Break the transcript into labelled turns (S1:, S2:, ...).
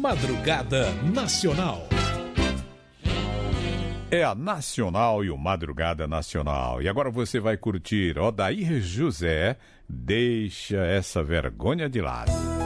S1: Madrugada Nacional.
S2: É a Nacional e o Madrugada Nacional. E agora você vai curtir Odair José, Deixa Essa Vergonha de Lado.